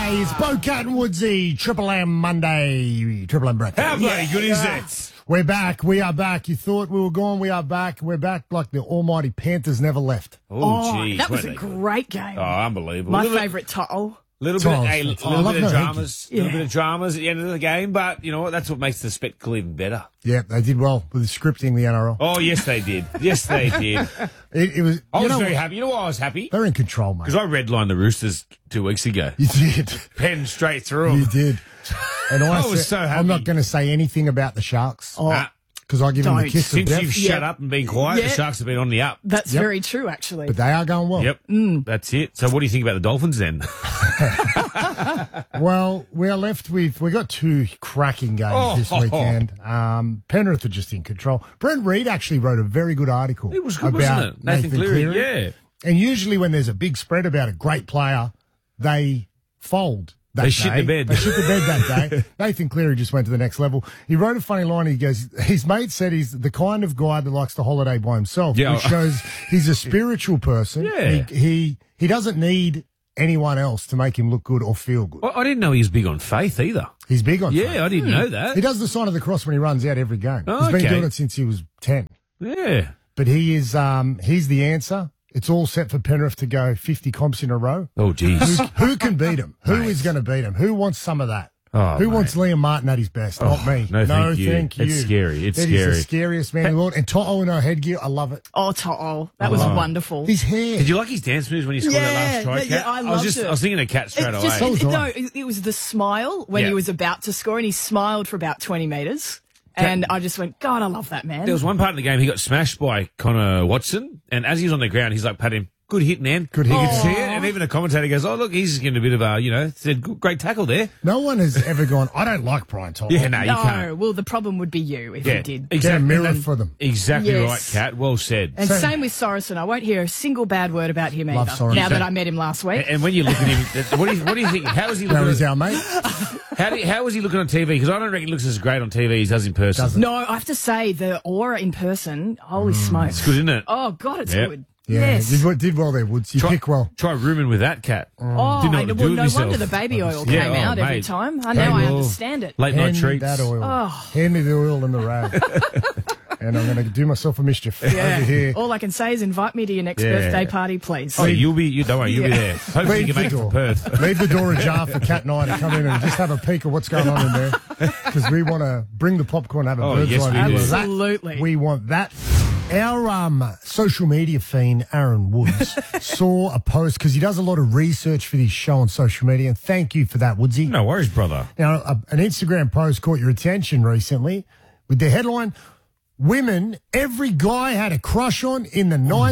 Mondays, Bocat and Woodsy, Triple M Monday, Triple M breakfast. How bloody good is that? We're back. We are back. You thought we were gone. We are back. We're back like the almighty Panthers never left. Oh, geez. that was weren't a they good? great game. Oh, unbelievable. My favourite title. Little Tiles. bit, I little love bit of no dramas, Yeah. little bit of dramas at the end of the game, but you know what? That's what makes the spectacle even better. Yeah, they did well with the scripting, the NRL. Oh, yes, they did. Yes, they did. It was. I was know very what? happy. You know why I was happy? They're in control, mate. Because I redlined the Roosters 2 weeks ago. You did. Pen straight through You them. did. And I was so happy. I'm not going to say anything about the Sharks Nah. because I give them the Don't. kiss of Since death. you've shut up and been quiet, the Yeah. Sharks have been on the up. That's Yep. very true, actually. But they are going well. Yep, that's it. So what do you think about the Dolphins then? Well, we're left with, we got 2 cracking games this weekend. Penrith are just in control. Brent Reid actually wrote a very good article It was good, about wasn't it? Nathan Cleary, yeah. And usually when there's a big spread about a great player, they fold. That They day. shit the bed. They shit the bed that day. Nathan Cleary just went to the next level. He wrote a funny line. He goes, his mate said he's the kind of guy that likes to holiday by himself, Yeah. which shows he's a spiritual person. Yeah. He doesn't need anyone else to make him look good or feel good. Well, I didn't know he was big on faith either. He's big on faith. Yeah, I didn't know that. He does the sign of the cross when he runs out every game. Oh, He's been okay. doing it since he was 10. Yeah. But he is, he's the answer. It's all set for Penrith to go 50 comps in a row. Oh, geez. Who can beat him? Who is going to beat him? Who wants some of that? Oh, Who mate. wants Liam Martin at his best? Not me. no, thank you. thank you. It's scary. It's That is scary. the scariest man in the world. And Toto in our headgear, I love it. Oh, To'o. That was wonderful. His hair. Did you like his dance moves when he scored that last Yeah, strike? yeah, Kat? I was loved just, it. I was thinking of Cat straight away. Just, So was I. no, it was the smile when Yeah. he was about to score, and he smiled for about 20 metres. And I just went, God, I love that man. There was one part of the game he got smashed by Connor Watson, and as he was on the ground, he's like, pat him. Good hit, man. Good hit. You can see it. And even the commentator goes, oh, look, he's getting a bit of a, said, great tackle there. No one has ever gone, I don't like Brian Toto. Yeah, no, you No, can't. well, the problem would be you if you did. Get a mirror for them. Exactly Yes. right, Kat. Well said. And same with Sorensen. I won't hear a single bad word about him Love either. Sorensen. Now that I met him last week. And when you look at him, what do you think? How is he No, looking? he's our mate. How is he looking on TV? Because I don't reckon he looks as great on TV as he does in person. Doesn't. No, I have to say, the aura in person, holy smokes. It's good, isn't it? Oh, God, it's Yep. good. Yeah, Yes. did well there, Woods. You pick well. Try rooming with that cat. Oh, Didn't know what to well, do with no myself. wonder the baby oil Yeah, came oh, out every mate. time. I know, I Well, understand it. Late night Hand me treats. that oil. Oh. Hand me the oil and the rag. And I'm going to do myself a mischief over here. All I can say is invite me to your next Yeah. birthday party, please. Oh, don't worry, you'll be there. Hopefully you Leave can make the it for door. Perth. Leave the door ajar for Cat and I to come in and just have a peek of what's going on in there. Because we want to bring the popcorn and have a Oh, bird's yes, eye we view do. of that. Absolutely. We want that. Our social media fiend, Aaron Woods, saw a post because he does a lot of research for this show on social media. And thank you for that, Woodsy. No worries, brother. Now, an Instagram post caught your attention recently with the headline, Women every guy had a crush on in the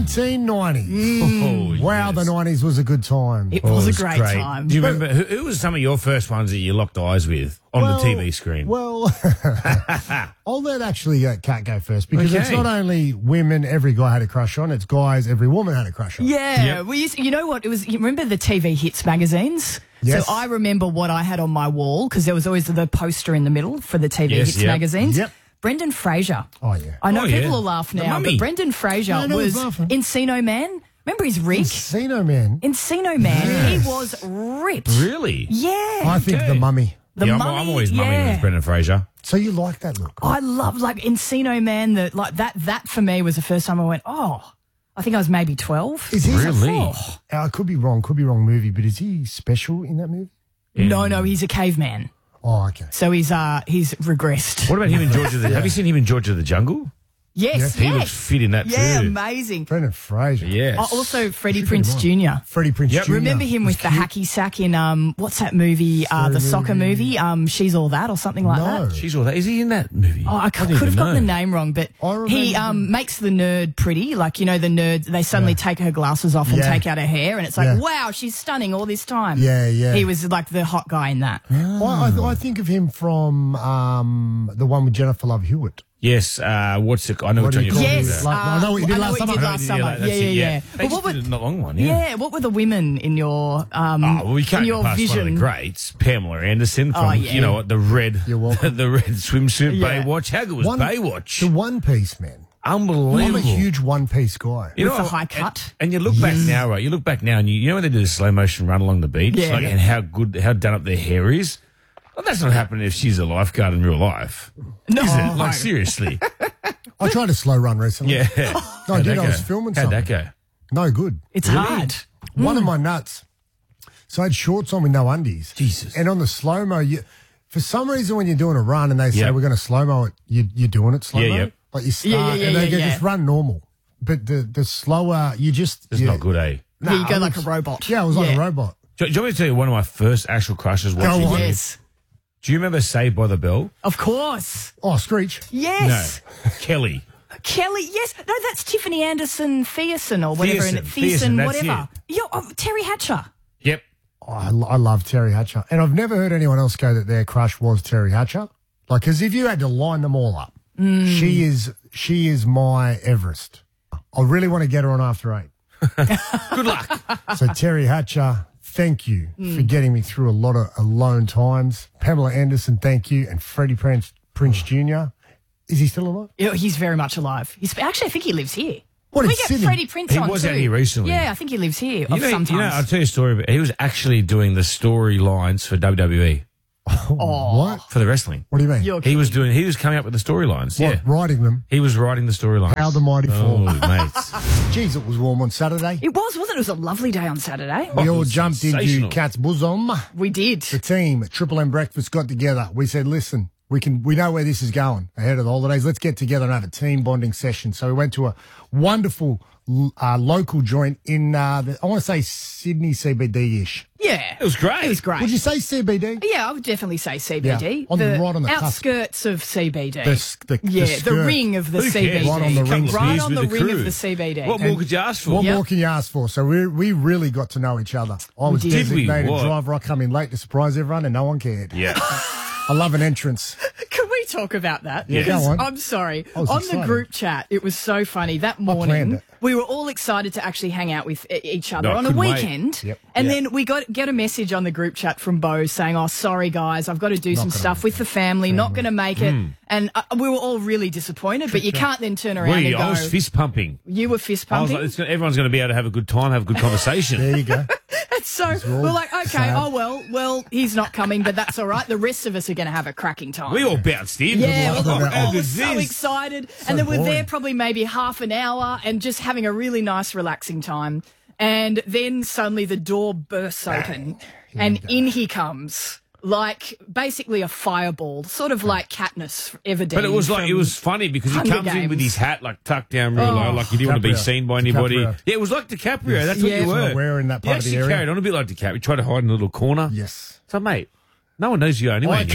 1990s. Oh, Wow, yes. the 90s was a good time. It was a it's great time. Do you remember who was some of your first ones that you locked eyes with on the TV screen? Well, I'll let actually Kat go first because it's Okay. not only women every guy had a crush on, it's guys every woman had a crush on. Yeah, Yep. we used, you know what? It was. You remember the TV hits magazines? Yes. So I remember what I had on my wall because there was always the poster in the middle for the TV Yes, hits yep. magazines. Yep. Brendan Fraser. Oh, yeah. I know Oh, people yeah. will laugh The now, Mummy. but Brendan Fraser No, no one's was laughing. Encino Man. Remember his rig? Casino Man. Encino Man. Yes. He was ripped. Really? Yeah. I think Okay. the Mummy. The yeah, Mummy, I'm always mummy yeah. with Brendan Fraser. So you like that look? I love like Encino Man. That for me was the first time I went, oh, I think I was maybe 12. Is he Really? Oh, I could be wrong movie, but is he special in that movie? No, he's a caveman. Oh, okay. So he's regressed. What about him in George of the? Have you seen him in George of the Jungle? Yes, He yes. looks fit in that Yeah, too. amazing. Brendan Fraser. Yes. Also, Freddie Should Prinze be Jr. Freddie Prinze Yep. Jr. Remember him with Was the cute. hacky sack in what's that movie? The soccer movie. She's All That or something like No. that. She's all that. Is he in that movie? Oh, I could don't have even gotten the know. name wrong, but I remember he him. makes the nerd pretty. Like, you know, the nerd, they suddenly take her glasses off and Yeah. take out her hair, and it's like, Yeah. wow, she's stunning all this time. Yeah, yeah. He was like the hot guy in that. I think of him from the one with Jennifer Love Hewitt. Yes. What's it? I know What what do you you're call talking it? Yes, about. I know what you did I know last what you summer. did I know last you did summer. that, that's Yeah, it, yeah. They But just what were, did a not long one. yeah, what were the women in your Well, we can't in get your past vision? one of the greats, Pamela Anderson from, Oh, yeah. you know what, the red, You're welcome. the red swimsuit Yeah. Baywatch. How good was Baywatch? The One Piece Man. Unbelievable. I'm a huge one-piece guy. You With the know, high cut. And you look back now, right? You look back now, and you know when they do the slow motion run along the beach, Yeah. and how done up their hair is. Well, that's not happening if she's a lifeguard in real life, No. is it? Like seriously, I tried a slow run recently. yeah. No, I did. I was filming How'd something. that go? No good. It's hard. One of my nuts. So I had shorts on with no undies. Jesus. And on the slow-mo, for some reason when you're doing a run and they say Yep. we're going to slow-mo it, you're doing it slow-mo. Yeah, yep. Like you start Yeah, and they yeah. just run normal. But the slower, you just... It's not good, eh? Yeah, you go it like a was- robot. Yeah, it was like a robot. Do you want me to tell you one of my first actual crushes watching? on. Yes. Do you remember Saved by the Bell? Of course. Oh, Screech. Yes. No, Kelly. Kelly, yes. No, that's Tiffany Anderson Thiessen or whatever. Thiessen, Thiessen, that's whatever. Terry Hatcher. Yep. Oh, I love Terry Hatcher. And I've never heard anyone else go that their crush was Terry Hatcher. Like, because if you had to line them all up, she is my Everest. I really want to get her on After 8. Good luck. So Terry Hatcher, thank you for getting me through a lot of alone times. Pamela Anderson, thank you. And Freddie Prince Jr. Is he still alive? Yeah, he's very much alive. Actually, I think he lives here. What, we in get Sydney? Freddie Prince He on was too. out here recently. Yeah, I think he lives here sometimes. I'll tell you a story. But he was actually doing the storylines for WWE What? for the wrestling. What do you mean? You're He was coming up with the storylines. What, Yeah, writing them? he was writing the storylines. How the mighty Oh, fall. mates. Jeez, it was warm on Saturday. It was, wasn't it? It was a lovely day on Saturday. We all was jumped into sensational. Kat's bosom. We did. The team at Triple M Breakfast got together. We said, listen, we know where this is going ahead of the holidays. Let's get together and have a team bonding session. So we went to a wonderful local joint in, I want to say Sydney CBD-ish. Yeah. It was great. It was great. Would you say CBD? Yeah, I would definitely say CBD. Yeah, right on the cusp. outskirts of CBD. The skirt. ring of the Who CBD. cares? Right on the ring. Couple of Right beers on with the ring crew. of the CBD. What more could you ask for? What Yep. more can you ask for? So we really got to know each other. I was did. Did we? designated What? driver. I come in late to surprise everyone and no one cared. Yeah. I love an entrance. Can we talk about that? Yeah, Because go on. I'm sorry. I was On excited. the group chat, it was so funny. That planned morning, it. we were all excited to actually hang out with each other No, I on a couldn't wait. weekend. Yep. And Yeah. then we get a message on the group chat from Bo saying, oh, sorry, guys, I've got to do some gonna stuff make with the family, not going to make it. And we were all really disappointed, but you can't then turn around and go, I was fist pumping. you were fist I was pumping. like, everyone's going to be able to have a good time, have a good conversation. There you go. So all we're like, okay, sad. oh, well, he's not coming, but that's all right. The rest of us are going to have a cracking time. We all bounced in. Yeah, Love we're that. all Good so this. excited. And then we're there boring. probably maybe half an hour and just having a really nice, relaxing time. And then suddenly the door bursts open and in he comes. Like basically a fireball, sort of like Katniss Everdeen. But it was like, from it was funny because he Hunger comes in with Games. his hat like tucked down real low, like you didn't want to be DiCaprio. seen by anybody. DiCaprio. Yeah, it was like DiCaprio. That's what Yeah. you That's what were. I wear in that You part of the actually area. carried on a bit like DiCaprio. You tried to hide in a little corner. Yes. So, mate, no one knows you anyway.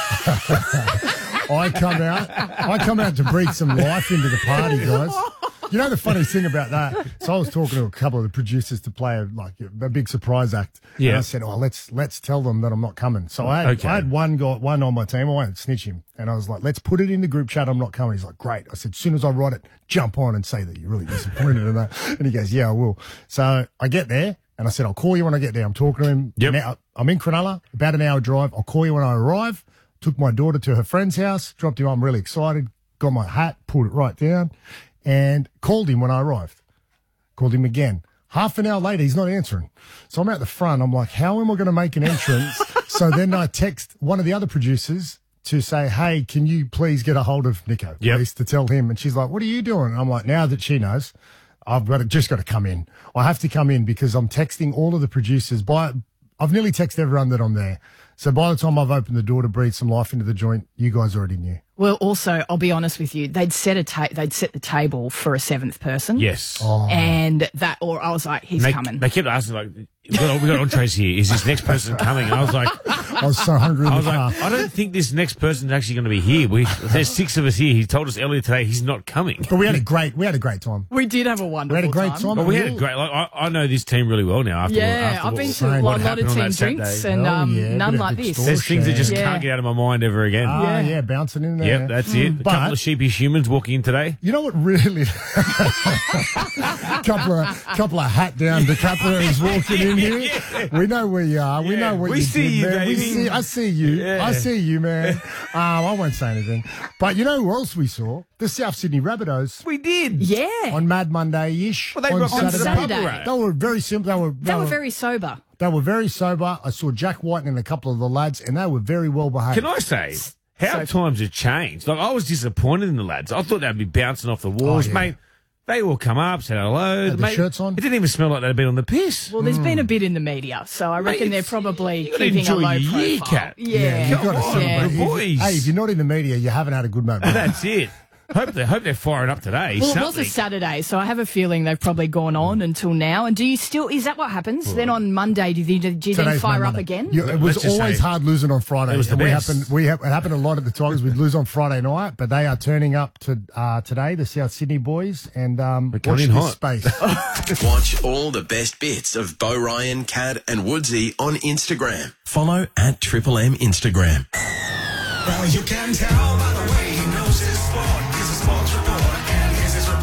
I come out to breathe some life into the party, guys. You know the funny thing about that? So I was talking to a couple of the producers to play a big surprise act. Yeah. And I said, oh, let's tell them that I'm not coming. So I had one on my team. I won't snitch him. And I was like, let's put it in the group chat. I'm not coming. He's like, great. I said, as soon as I write it, jump on and say that you're really disappointed in that. And he goes, yeah, I will. So I get there and I said, I'll call you when I get there. I'm talking to him. Yep. Now, I'm in Cronulla, about an hour drive. I'll call you when I arrive. Took my daughter to her friend's house, dropped him. I'm really excited. Got my hat, pulled it right down, and called him when I arrived. Called him again. Half an hour later, he's not answering. So I'm out the front. I'm like, how am I going to make an entrance? So then I text one of the other producers to say, hey, can you please get a hold of Nico, Yep. please, to tell him. And she's like, what are you doing? And I'm like, now that she knows, I've just got to come in. I have to come in because I'm texting all of the producers. I've nearly texted everyone that I'm there. So by the time I've opened the door to breathe some life into the joint, you guys already knew. Well, also, I'll be honest with you, they'd set the table for a seventh person. Yes. And I was like, he's coming. They kept asking, like, we got entrees here. Is this next person coming? And I was like, I was so hungry in I the was car. like, I don't think this next person's actually going to be here. There's 6 of us here. He told us earlier today he's not coming. But we had a great time. We did have a wonderful We had a great time. But we had a great. Like, I know this team really well now. After Yeah, after I've been to saying a what lot happened of on team that Saturday. drinks and Oh, yeah, none bit of like this. extortion. There's things that just Yeah. can't get out of my mind ever again. Yeah, bouncing in there. Yep, that's it. A But- couple of sheepish humans walking in today. You know what really? couple of hat down DiCaprios walking in here. We know where you are. We know what we you see did you, there. baby. We see you. Yeah. I see you, man. I won't say anything. But you know who else we saw? The South Sydney Rabbitohs We did. Yeah. on Mad Monday-ish. Well, they on rocked up to the Saturday. pub parade. They were very simple. They were very sober. They were very sober. I saw Jack White and a couple of the lads, and they were very well behaved. Can I say how So- times have changed? Like I was disappointed in the lads. I thought they'd be bouncing off the walls, Oh, yeah. mate. They all come up, said hello. Had the mate, shirts on? It didn't even smell like they'd been on the piss. Well, there's been a bit in the media, so I reckon they're it's- probably you gotta keeping a enjoy low your year, profile. Kat. Yeah. You've got to Come on, celebrate. the boys. Hey, if you're not in the media, you haven't had a good moment. That's it. Hope they're firing up today. Well, it was a Something. Saturday, so I have a feeling they've probably gone on until now. And do you still, is that what happens? Then on Monday, do you then Today's fire my up Monday. again? Yeah, it was Let's just always say- hard losing on Friday. It was the And best. it happened a lot at the Tigers. We'd lose on Friday night, but they are turning up to today, the South Sydney boys, and watch coming in this hot. space. Watch all the best bits of Bo Ryan, Cad, and Woodsy on Instagram. Follow at Triple M Instagram. Well, you can tell by the way he knows his sport. He's a sports reporter, and here's his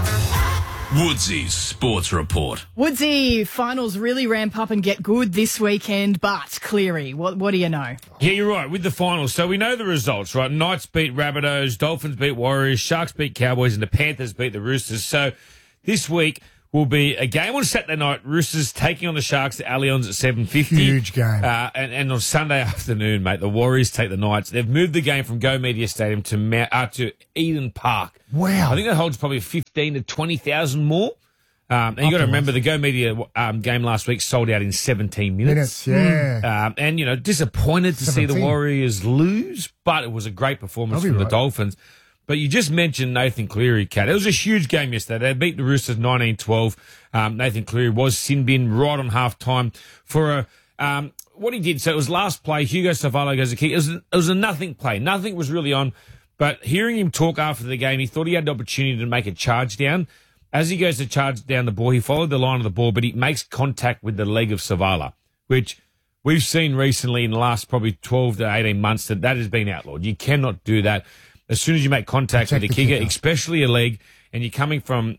report. Woodsy's Sports Report. Woodsy, finals really ramp up and get good this weekend, but Cleary, what do you know? Yeah, you're right. With the finals, so we know the results, right? Knights beat Rabbitohs, Dolphins beat Warriors, Sharks beat Cowboys, and the Panthers beat the Roosters. So this week will be a game on Saturday night. Roosters taking on the Sharks at Allianz at 7:50. Huge game. And on Sunday afternoon, mate, the Warriors take the Knights. They've moved the game from Go Media Stadium to Eden Park. Wow. I think that holds probably 15 to 20,000 more. And you got to remember the Go Media game last week sold out in 17 minutes. Yeah. And, disappointed to see the 17. Warriors lose, but it was a great performance I'll be from the right. Dolphins. But you just mentioned Nathan Cleary, Kat. It was a huge game yesterday. They beat the Roosters 19-12. Nathan Cleary was sin bin right on half-time for what he did. So it was last play. Hugo Savala goes a kick. It was a nothing play. Nothing was really on. But hearing him talk after the game, he thought he had the opportunity to make a charge down. As he goes to charge down the ball, he followed the line of the ball, but he makes contact with the leg of Savala, which we've seen recently in the last probably 12 to 18 months that has been outlawed. You cannot do that. As soon as you make contact with Protect the the kicker, kicker. especially a leg, and you're coming from,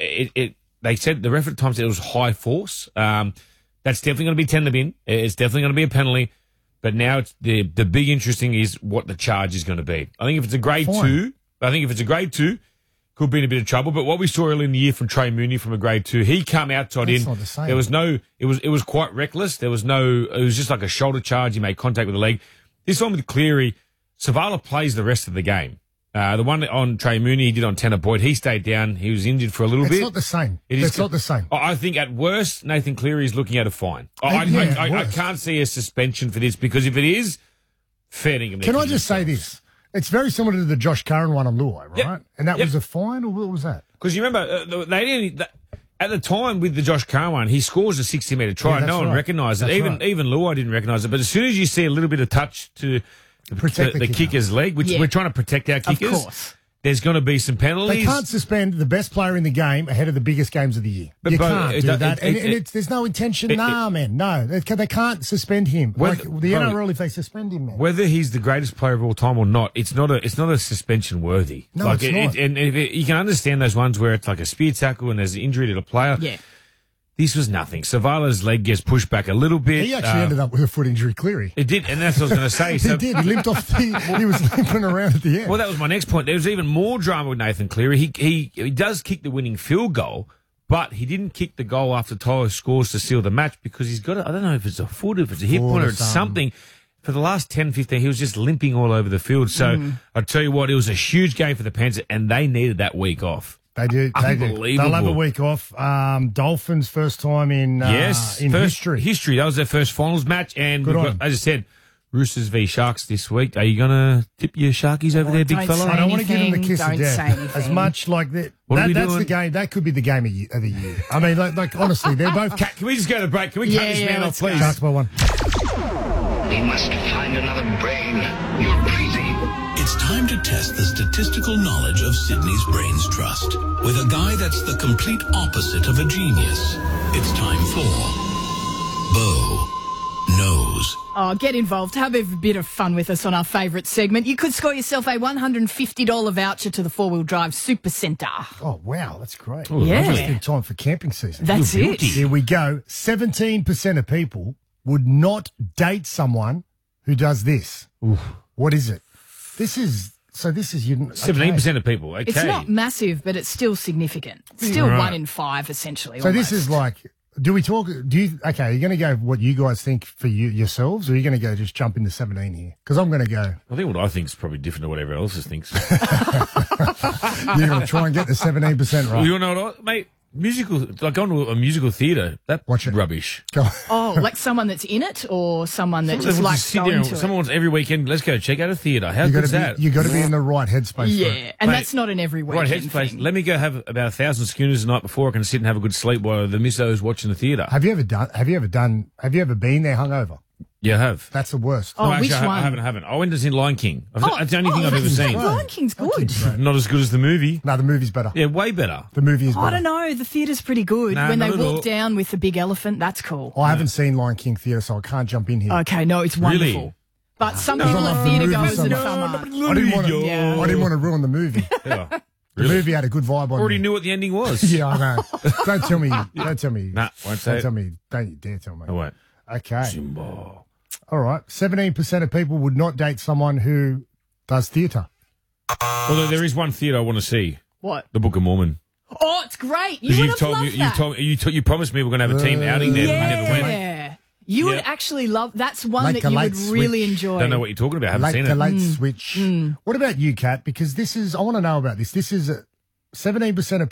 they said, the ref at times said it was high force. That's definitely going to be 10 to bin. It's definitely going to be a penalty. But now it's the big interesting is what the charge is going to be. I think if it's a grade Fine. 2, could be in a bit of trouble. But what we saw early in the year from Trey Mooney from a grade 2, he come outside That's in. not the same. There was no, it was quite reckless. It was just like a shoulder charge. He made contact with the leg. This one with Cleary, Savala plays the rest of the game. The one on Trey Mooney, he did on Tanner Boyd. He stayed down. He was injured for a little It's bit. not the same. It is It's not the same. I think at worst, Nathan Cleary is looking at a fine. At I worst. can't see a suspension for this because if it is, fair dinkum. Can I just say this? It's very similar to the Josh Curran one on Luai, right? Yep. And that Yep. was a fine, or what was that? Because you remember, they didn't. At the time with the Josh Curran one, he scores a 60-metre try. Yeah, that's No one right. recognised it. That's Even right. even Luai didn't recognise it. But as soon as you see a little bit of touch to Protect the the kicker. kicker's leg, which Yeah. we're trying to protect our kickers, course. there's going to be some penalties. They can't suspend the best player in the game ahead of the biggest games of the year. But You bro, can't it do do- that. it- And there's no intention. it- Nah, man. No. They can't suspend him. Whether- Like the bro, NRL, if they suspend him, man. Whether he's the greatest player of all time or not, it's not a suspension worthy. No, it's not. And you can understand those ones where it's like a spear tackle and there's an injury to the player. Yeah. This was nothing. Savala's leg gets pushed back a little bit. He actually ended up with a foot injury, Cleary. It did, and that's what I was going to say. He So, did. He limped off. He was limping around at the end. well, that was my next point. There was even more drama with Nathan Cleary. He does kick the winning field goal, but he didn't kick the goal after Tyler scores to seal the match because he's got I don't know if it's a foot, if it's a hip Foot point, or or it's something. something. For the last 10, 15, he was just limping all over the field. So I tell you what, it was a huge game for the Panthers, and they needed that week off. They do. They do. Unbelievable. They'll have a week off. Dolphins first time in Yes, in first history. That was their first finals match, and Good we've on got, as I said, Roosters v Sharks this week. Are you going to tip your Sharkies over there, big don't fella? say I don't want to give them the anything, kiss of don't death. say anything. As much like that. What are we That's doing? the game. That could be the game of the year. I mean, like honestly, they're both Can we just go to break? Can we cut Yeah, this yeah, man off, let's go. please? Sharks by one. We must find another brain. You're crazy. It's time to test the statistical knowledge of Sydney's Brains Trust with a guy that's the complete opposite of a genius. It's time for Bo Knows. Oh, get involved. Have a bit of fun with us on our favourite segment. You could score yourself a $150 voucher to the 4-wheel drive Super Centre. Oh wow, that's great. Yeah. Just in time for camping season. That's it. Here we go. 17% of people would not date someone who does this. What is it? This is 17% of people. Okay. It's not massive, but it's still significant. Still 1 in 5, essentially. So this almost. is like, are you going to go what you guys think for yourselves, or are you going to go just jump into 17 here? Because I'm going to go, I think what I think is probably different to whatever else thinks. you're going to try and get the 17% right. You know what, mate? Musical, like going to a musical theatre, that Watch it. rubbish. Go. Oh, like someone that's in it or someone that just likes going to Someone it? wants every weekend, let's go check out a theatre. How You good's that? got to be in the right headspace. For Yeah, it. and Mate, that's not an every Right, weekend headspace. thing. Let me go have about 1,000 schooners the night before I can sit and have a good sleep while the misso's watching the theatre. Have you ever been there hungover? Yeah, I have. That's the worst. Oh, No, which actually, one? I haven't. I went to see Lion King. That's the only thing I've ever seen. Lion King's good. Not as good as the movie. No, the movie's better. Yeah, way better. The movie is better. I don't know. The theatre's pretty good. Nah, when they not at all. walk down with the big elephant, that's cool. I haven't seen Lion King theatre, so I can't jump in here. Okay, no, it's wonderful. Really? But some I people love at the theatre movie goers so and much. some aren't. I didn't want to. Yeah. I didn't want to ruin the movie. Yeah. The movie had a good vibe on Already me. knew what the ending was. Yeah, I know. Don't tell me. Don't tell me. Nah, won't say Don't it. tell me. Don't you dare tell me. I won't. Okay. Simba. All right. 17% of people would not date someone who does theatre. Although there is one theatre I want to see, What? the Book of Mormon. Oh, it's great. You Because would have loved that. you promised me we're going to have a team outing there, but we never went. Yeah. You would Yeah. actually love. That's one Like that the you late would really switch. enjoy. Don't know what you're talking about. Haven't seen The it. late switch. What about you, Kat? Because I want to know about this. This is 17% of